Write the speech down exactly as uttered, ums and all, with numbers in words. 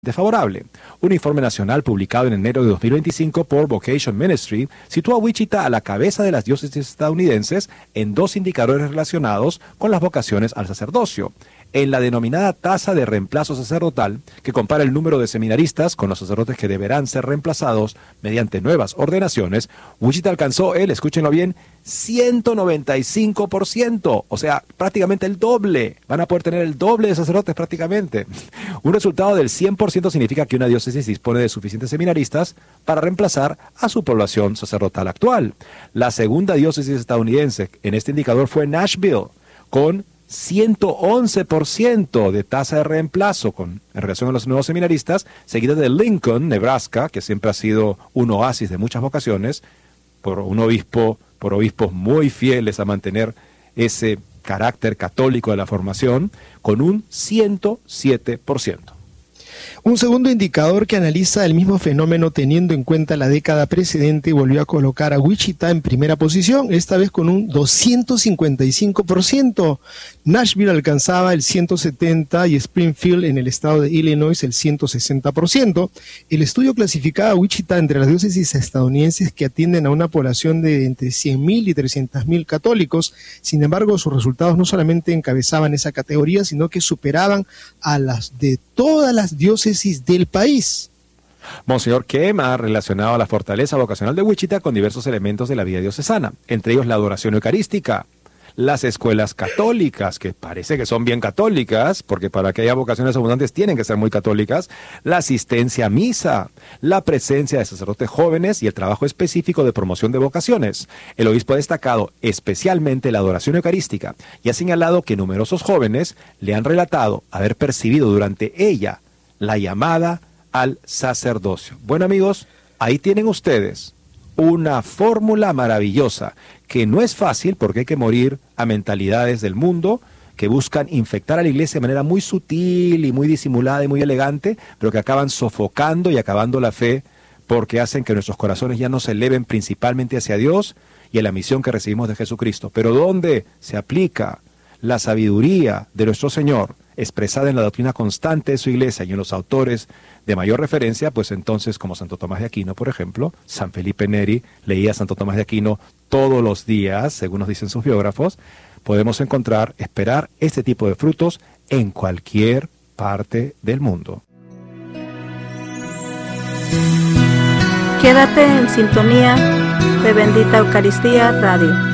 favorable. Un informe nacional publicado en enero de dos mil veinticinco por Vocation Ministry sitúa a Wichita a la cabeza de las diócesis estadounidenses en dos indicadores relacionados con las vocaciones al sacerdocio. En la denominada tasa de reemplazo sacerdotal, que compara el número de seminaristas con los sacerdotes que deberán ser reemplazados mediante nuevas ordenaciones, Wichita alcanzó el, escúchenlo bien, ciento noventa y cinco por ciento, o sea, prácticamente el doble. Van a poder tener el doble de sacerdotes prácticamente. Un resultado del cien por ciento significa que una diócesis dispone de suficientes seminaristas para reemplazar a su población sacerdotal actual. La segunda diócesis estadounidense en este indicador fue Nashville, con ciento once por ciento de tasa de reemplazo con, en relación a los nuevos seminaristas, seguida de Lincoln, Nebraska, que siempre ha sido un oasis de muchas vocaciones, por un obispo, por obispos muy fieles a mantener ese carácter católico de la formación, con un ciento siete por ciento. Un segundo indicador que analiza el mismo fenómeno teniendo en cuenta la década precedente volvió a colocar a Wichita en primera posición, esta vez con un doscientos cincuenta y cinco por ciento. Nashville alcanzaba el ciento setenta por ciento y Springfield en el estado de Illinois el ciento sesenta por ciento. El estudio clasificaba a Wichita entre las diócesis estadounidenses que atienden a una población de entre cien mil y trescientos mil católicos. Sin embargo, sus resultados no solamente encabezaban esa categoría, sino que superaban a las de todas las diócesis del país. Monseñor Kem ha relacionado la fortaleza vocacional de Wichita con diversos elementos de la vida diocesana, entre ellos la adoración eucarística, las escuelas católicas, que parece que son bien católicas, porque para que haya vocaciones abundantes tienen que ser muy católicas, la asistencia a misa, la presencia de sacerdotes jóvenes y el trabajo específico de promoción de vocaciones. El obispo ha destacado especialmente la adoración eucarística y ha señalado que numerosos jóvenes le han relatado haber percibido durante ella la llamada al sacerdocio. Bueno, amigos, ahí tienen ustedes una fórmula maravillosa que no es fácil porque hay que morir a mentalidades del mundo que buscan infectar a la iglesia de manera muy sutil y muy disimulada y muy elegante, pero que acaban sofocando y acabando la fe porque hacen que nuestros corazones ya no se eleven principalmente hacia Dios y a la misión que recibimos de Jesucristo. Pero ¿dónde se aplica la sabiduría de nuestro Señor, expresada en la doctrina constante de su iglesia y en los autores de mayor referencia? Pues entonces, como Santo Tomás de Aquino, por ejemplo, San Felipe Neri leía a Santo Tomás de Aquino todos los días, según nos dicen sus biógrafos, podemos encontrar, esperar este tipo de frutos en cualquier parte del mundo. Quédate en sintonía de Bendita Eucaristía Radio.